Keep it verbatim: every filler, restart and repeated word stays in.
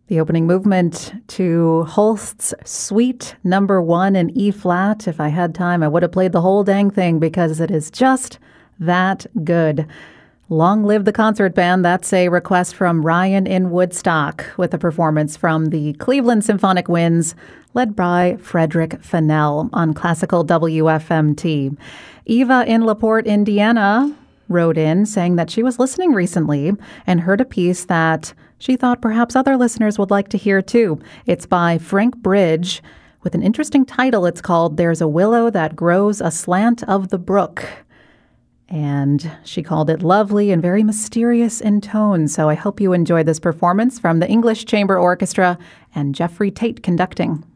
The opening movement to Holst's Suite Number One in E flat. If I had time, I would have played the whole dang thing because it is just that good. Long live the concert band. That's a request from Ryan in Woodstock with a performance from the Cleveland Symphonic Winds, led by Frederick Fennell on Classical W F M T. Eva in LaPorte, Indiana, wrote in saying that she was listening recently and heard a piece that she thought perhaps other listeners would like to hear too. It's by Frank Bridge with an interesting title. It's called There's a Willow That Grows Aslant of the Brook. And she called it lovely and very mysterious in tone. So I hope you enjoy this performance from the English Chamber Orchestra and Jeffrey Tate conducting.